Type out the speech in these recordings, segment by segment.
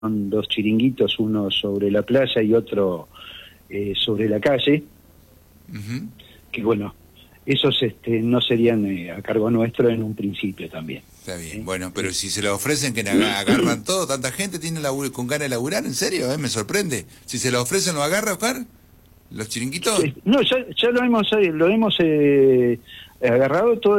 dos chiringuitos, uno sobre la playa y otro sobre la calle, que bueno, esos no serían a cargo nuestro en un principio también. Está bien, bueno, pero si se lo ofrecen, que agarran todo, tanta gente tiene con ganas de laburar, ¿en serio? Me sorprende. Si se lo ofrecen, ¿lo agarra, Oscar? ¿Los chiringuitos? No, ya lo hemos agarrado todo,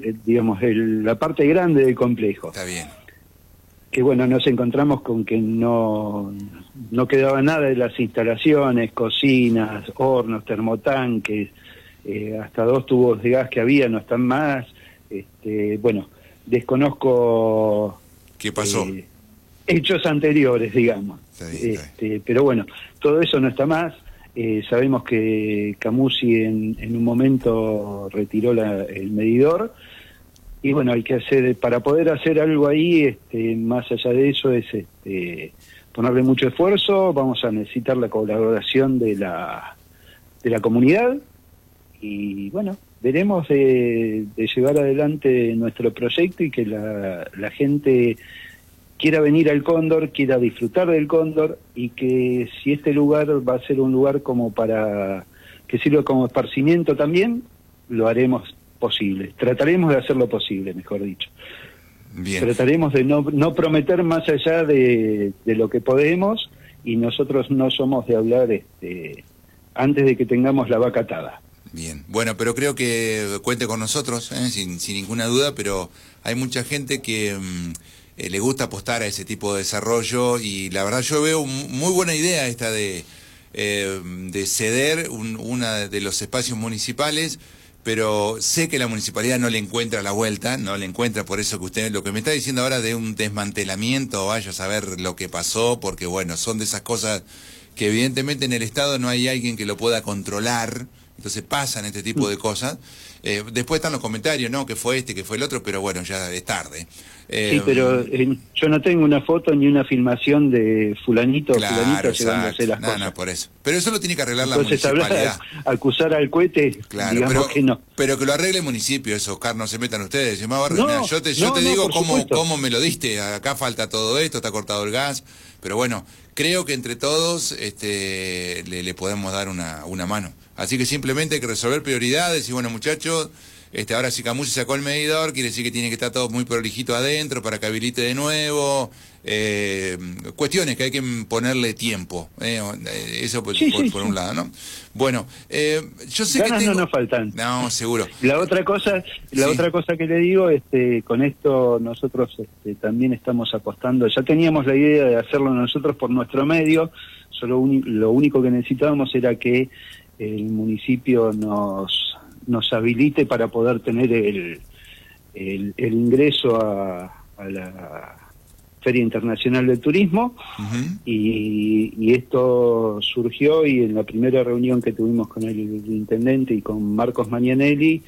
la parte grande del complejo. Está bien. Que bueno, nos encontramos con que no quedaba nada de las instalaciones, cocinas, hornos, termotanques, hasta 2 tubos de gas que había, no están más. Bueno, desconozco ¿qué pasó? Hechos anteriores, digamos. Está bien, está bien. Pero bueno, todo eso no está más. Sabemos que Camusi en un momento retiró el medidor. Y bueno, hay que hacer, para poder hacer algo ahí, más allá de eso, es ponerle mucho esfuerzo. Vamos a necesitar la colaboración de la comunidad. Y bueno, veremos de llevar adelante nuestro proyecto y que la gente quiera venir al Cóndor, quiera disfrutar del Cóndor, y que si este lugar va a ser un lugar como para que sirva como esparcimiento también, lo haremos posible. Trataremos de hacerlo posible, mejor dicho. Bien. Trataremos de no prometer más allá de lo que podemos, y nosotros no somos de hablar antes de que tengamos la vaca atada. Bien, bueno, pero creo que cuente con nosotros, sin ninguna duda, pero hay mucha gente que le gusta apostar a ese tipo de desarrollo, y la verdad yo veo muy buena idea esta de ceder una de los espacios municipales, pero sé que la municipalidad no le encuentra la vuelta, no le encuentra, por eso que usted, lo que me está diciendo ahora de un desmantelamiento, vaya a saber lo que pasó, porque bueno, son de esas cosas que evidentemente en el Estado no hay alguien que lo pueda controlar. Entonces pasan este tipo de cosas. Después están los comentarios, ¿no? Que fue que fue el otro, pero bueno, ya es tarde. Sí, pero yo no tengo una foto ni una filmación de fulanito claro, o fulanita llevándose las cosas. No, por eso. Pero eso lo tiene que arreglar entonces, la municipalidad. Acusar al cohete, claro, digamos que no. Pero que lo arregle el municipio, eso, Oscar, no se metan ustedes. No, yo te digo cómo me lo diste. Acá falta todo esto, está cortado el gas. Pero bueno, creo que entre todos le podemos dar una mano. Así que simplemente hay que resolver prioridades y bueno, muchachos, ahora si Camusi sacó el medidor, quiere decir que tiene que estar todo muy prolijito adentro para que habilite de nuevo. Cuestiones que hay que ponerle tiempo. Eso por un lado, ¿no? Bueno, yo sé ganas que tengo... no nos faltan. No, seguro. La otra cosa que le digo, con esto nosotros también estamos apostando. Ya teníamos la idea de hacerlo nosotros por nuestro medio. Lo único que necesitábamos era que el municipio nos habilite para poder tener el ingreso a la Feria Internacional del Turismo. Y esto surgió, y en la primera reunión que tuvimos con el intendente y con Marcos Magnanelli,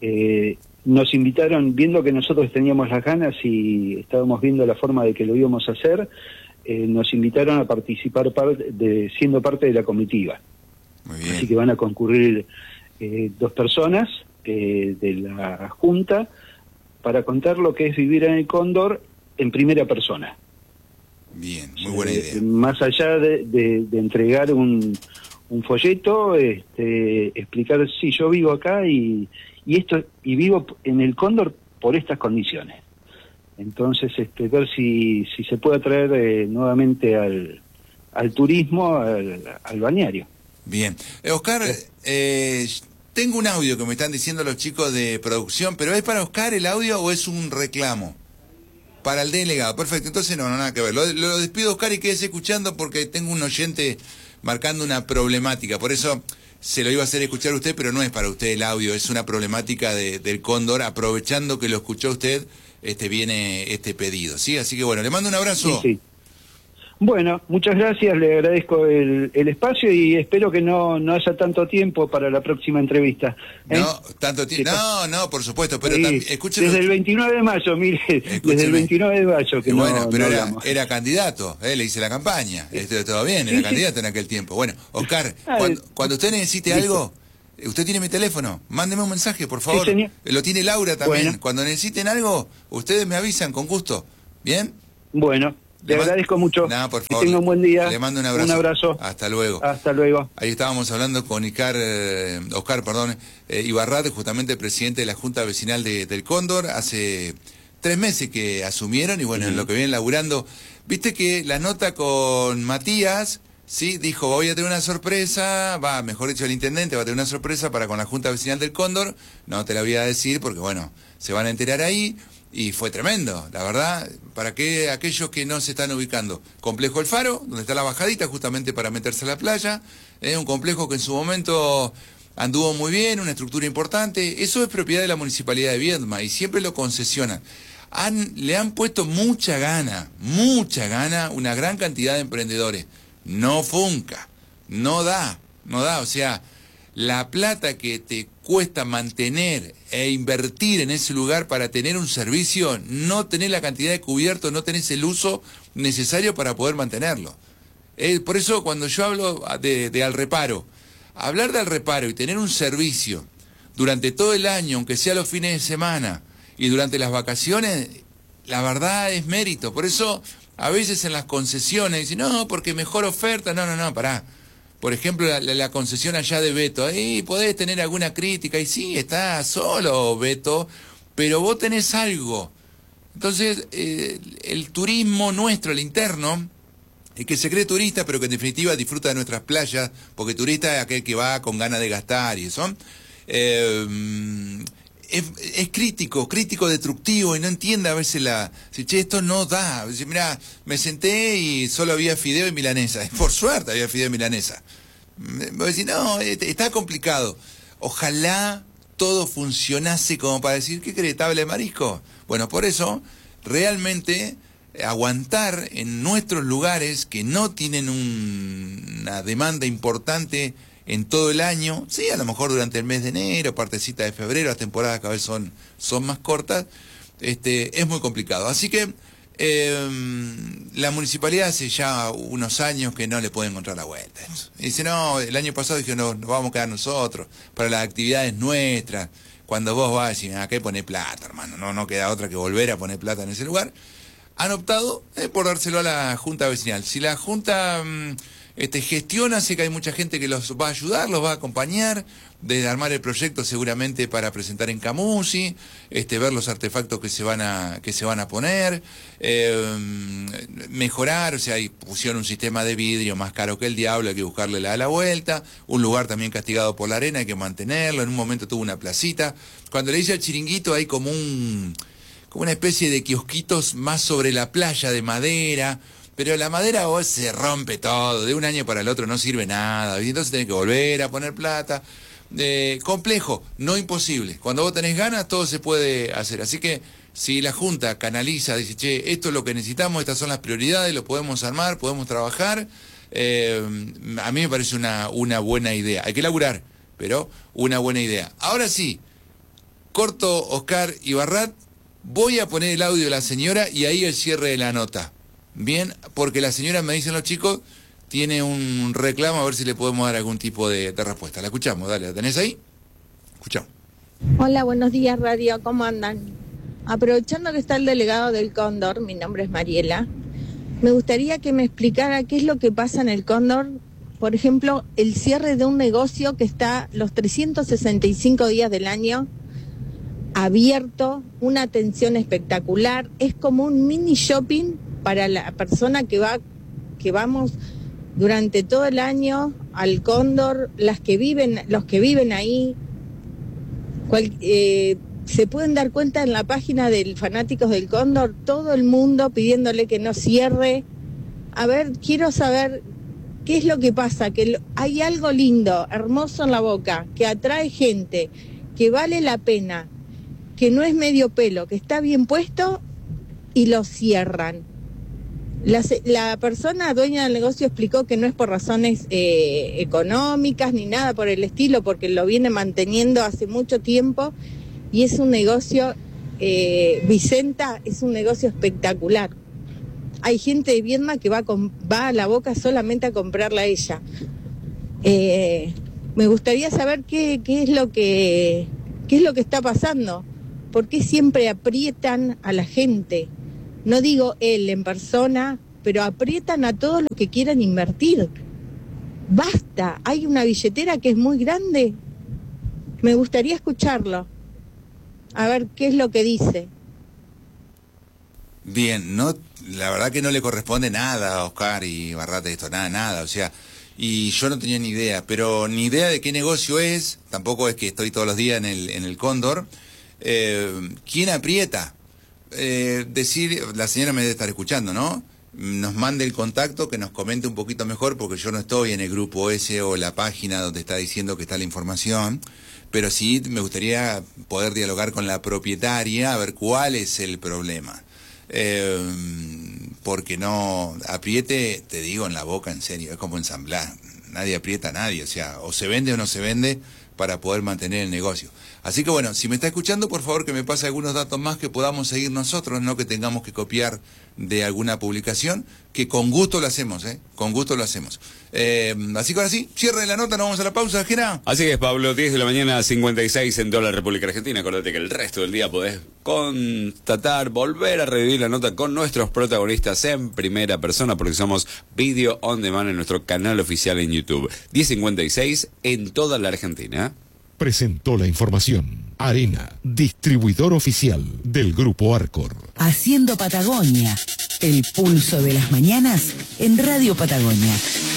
nos invitaron, viendo que nosotros teníamos las ganas y estábamos viendo la forma de que lo íbamos a hacer, nos invitaron a participar siendo parte de la comitiva. Muy bien. Así que van a concurrir 2 personas de la Junta para contar lo que es vivir en el Cóndor en primera persona. Bien, muy buena idea. Más allá de entregar un folleto, explicar, sí, yo vivo acá y vivo en el Cóndor por estas condiciones. Entonces, ver si se puede atraer nuevamente al turismo, al balneario. Bien. Oscar, tengo un audio que me están diciendo los chicos de producción, pero ¿es para Oscar el audio o es un reclamo? Para el delegado, perfecto, entonces no, nada que ver. Lo despido, Oscar, y quédese escuchando porque tengo un oyente marcando una problemática. Por eso se lo iba a hacer escuchar usted, pero no es para usted el audio, es una problemática del Cóndor. Aprovechando que lo escuchó usted, viene este pedido, ¿sí? Así que bueno, le mando un abrazo. Sí. Bueno, muchas gracias, le agradezco el espacio y espero que no haya tanto tiempo para la próxima entrevista. No, tanto tiempo. No, por supuesto, pero sí, escúcheme. Desde el 29 de mayo, mire, desde el 29 de mayo que bueno, pero era candidato, le hice la campaña, todo bien, era candidato en aquel tiempo. Bueno, Oscar, cuando usted necesite algo, usted tiene mi teléfono, mándeme un mensaje, por favor. Sí, lo tiene Laura también. Bueno. Cuando necesiten algo, ustedes me avisan con gusto. ¿Bien? Bueno. Le agradezco mucho. Nada, por Que favor. tenga un buen día. Le mando un abrazo. Un abrazo. Hasta luego. Hasta luego. Ahí estábamos hablando con Oscar Ibarrat, justamente presidente de la Junta Vecinal del Cóndor. Hace 3 meses que asumieron y bueno, en lo que vienen laburando. Viste que la nota con Matías, sí, dijo, voy a tener una sorpresa, mejor dicho, el intendente va a tener una sorpresa para con la Junta Vecinal del Cóndor. No te la voy a decir porque bueno, se van a enterar ahí. Y fue tremendo, la verdad, para que aquellos que no se están ubicando. Complejo El Faro, donde está la bajadita justamente para meterse a la playa, un complejo que en su momento anduvo muy bien, una estructura importante. Eso es propiedad de la Municipalidad de Viedma y siempre lo concesionan. Le han puesto mucha gana, una gran cantidad de emprendedores. No funca, no da, o sea, la plata que te cuesta mantener e invertir en ese lugar para tener un servicio, no tenés la cantidad de cubiertos, no tenés el uso necesario para poder mantenerlo. Por eso cuando yo hablo de al reparo, hablar de al reparo y tener un servicio durante todo el año, aunque sea los fines de semana y durante las vacaciones, la verdad es mérito. Por eso a veces en las concesiones dicen, no, porque mejor oferta, no, pará. Por ejemplo, la concesión allá de Beto, ahí podés tener alguna crítica, y sí, está solo Beto, pero vos tenés algo. Entonces, el turismo nuestro, el interno, el que se cree turista, pero que en definitiva disfruta de nuestras playas, porque turista es aquel que va con ganas de gastar y eso, es crítico, destructivo, y no entiende a veces si che, esto no da. Dice, mirá, me senté y solo había fideo y milanesa. Por suerte había fideo y milanesa. Voy a decir, no, está complicado. Ojalá todo funcionase como para decir, ¿qué crees, tabla de marisco? Bueno, por eso, realmente, aguantar en nuestros lugares que no tienen una demanda importante en todo el año, sí, a lo mejor durante el mes de enero, partecita de febrero, las temporadas cada vez son más cortas, es muy complicado. Así que la municipalidad hace ya unos años que no le puede encontrar la vuelta. Y dice, no, el año pasado dije, no, nos vamos a quedar nosotros, para las actividades nuestras, cuando vos vas y acá poner plata, hermano, no queda otra que volver a poner plata en ese lugar. Han optado por dárselo a la Junta Vecinal. Si la Junta gestiona, sé que hay mucha gente que los va a ayudar, los va a acompañar, de armar el proyecto seguramente para presentar en Camusi, ver los artefactos que se van a poner, mejorar, o sea, ahí pusieron un sistema de vidrio más caro que el diablo, hay que buscarle la vuelta, un lugar también castigado por la arena, hay que mantenerlo, en un momento tuvo una placita. Cuando le hice al chiringuito hay como una especie de kiosquitos más sobre la playa de madera, pero la madera se rompe todo, de un año para el otro no sirve nada, y entonces tenés que volver a poner plata. Complejo, no imposible. Cuando vos tenés ganas, todo se puede hacer. Así que si la Junta canaliza, dice, che, esto es lo que necesitamos, estas son las prioridades, lo podemos armar, podemos trabajar, a mí me parece una buena idea. Hay que laburar, pero una buena idea. Ahora sí, corto Oscar Ibarrat, voy a poner el audio de la señora y ahí el cierre de la nota. Bien, porque la señora, me dicen los chicos, tiene un reclamo, a ver si le podemos dar algún tipo de respuesta. La escuchamos, dale, ¿la tenés ahí? Escuchamos. Hola, buenos días, Radio, ¿cómo andan? Aprovechando que está el delegado del Cóndor, mi nombre es Mariela, me gustaría que me explicara qué es lo que pasa en el Cóndor, por ejemplo, el cierre de un negocio que está los 365 días del año abierto, una atención espectacular, es como un mini shopping para la persona que vamos durante todo el año al Cóndor, los que viven ahí, se pueden dar cuenta en la página del Fanáticos del Cóndor, todo el mundo pidiéndole que no cierre. A ver, quiero saber qué es lo que pasa, que hay algo lindo, hermoso en La Boca, que atrae gente, que vale la pena, que no es medio pelo, que está bien puesto y lo cierran. La persona dueña del negocio explicó que no es por razones económicas ni nada por el estilo, porque lo viene manteniendo hace mucho tiempo y es un negocio, Vicenta, es un negocio espectacular. Hay gente de Viedma que va a La Boca solamente a comprarla a ella. Me gustaría saber qué es lo que está pasando. ¿Por qué siempre aprietan a la gente? No digo él en persona, pero aprietan a todos los que quieran invertir. Basta, hay una billetera que es muy grande. Me gustaría escucharlo. A ver qué es lo que dice. Bien, la verdad que no le corresponde nada a Oscar y Barrate esto, nada, o sea, y yo no tenía ni idea, pero ni idea de qué negocio es, tampoco es que estoy todos los días en el Cóndor. ¿Quién aprieta? La señora me debe estar escuchando, ¿no? Nos mande el contacto, que nos comente un poquito mejor, porque yo no estoy en el grupo ese o la página donde está diciendo que está la información, pero sí me gustaría poder dialogar con la propietaria a ver cuál es el problema. Porque no apriete, te digo, en la boca, en serio, es como ensamblar, nadie aprieta a nadie, o sea, o se vende o no se vende para poder mantener el negocio. Así que bueno, si me está escuchando, por favor que me pase algunos datos más que podamos seguir nosotros, no que tengamos que copiar de alguna publicación, que con gusto lo hacemos, con gusto lo hacemos. Así que ahora sí, cierre la nota, nos vamos a la pausa, Gera. Así es, Pablo, 10 de la mañana, 56 en toda la República Argentina. Acordate que el resto del día podés constatar, volver a revivir la nota con nuestros protagonistas en primera persona, porque somos Video On Demand en nuestro canal oficial en YouTube. 10:56 en toda la Argentina. Presentó la información Arena, distribuidor oficial del Grupo Arcor. Haciendo Patagonia, el pulso de las mañanas en Radio Patagonia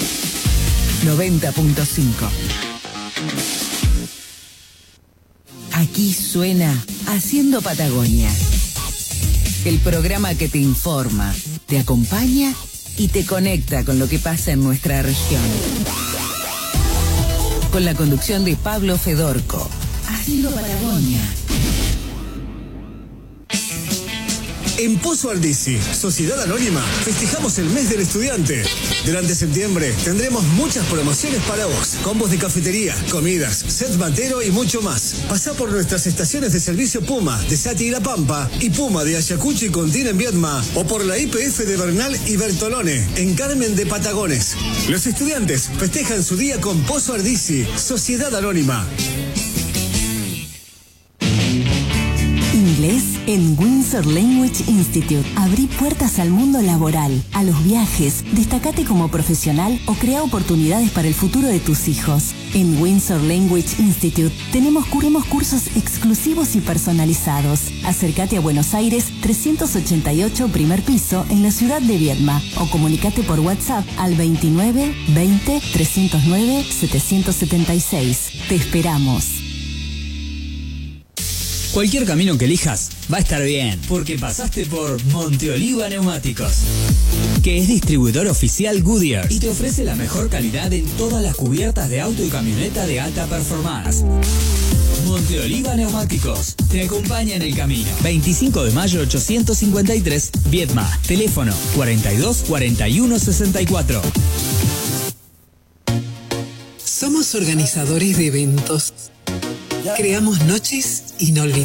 90.5. Aquí suena Haciendo Patagonia, el programa que te informa, te acompaña y te conecta con lo que pasa en nuestra región. Con la conducción de Pablo Fedorco. Haciendo Patagonia. En Pozo Aldisi, Sociedad Anónima, festejamos el mes del estudiante. Durante septiembre tendremos muchas promociones para vos. Combos de cafetería, comidas, set batero y mucho más. Pasá por nuestras estaciones de servicio Puma de Sati y La Pampa y Puma de Ayacucho y Contín en Viedma, o por la IPF de Bernal y Bertolone en Carmen de Patagones. Los estudiantes festejan su día con Pozo Aldisi, Sociedad Anónima. Inglés en Windsor Language Institute. Abrí puertas al mundo laboral, a los viajes, destacate como profesional o crea oportunidades para el futuro de tus hijos. En Windsor Language Institute tenemos cursos exclusivos y personalizados. Acércate a Buenos Aires 388 primer piso en la ciudad de Viedma o comunicate por WhatsApp al 29 20 309 776. Te esperamos. Cualquier camino que elijas va a estar bien, porque pasaste por Monteoliva Neumáticos, que es distribuidor oficial Goodyear y te ofrece la mejor calidad en todas las cubiertas de auto y camioneta de alta performance. Monteoliva Neumáticos te acompaña en el camino. 25 de mayo 853, Viedma. Teléfono 42 41 64. Somos organizadores de eventos. Creamos noches inolvidables.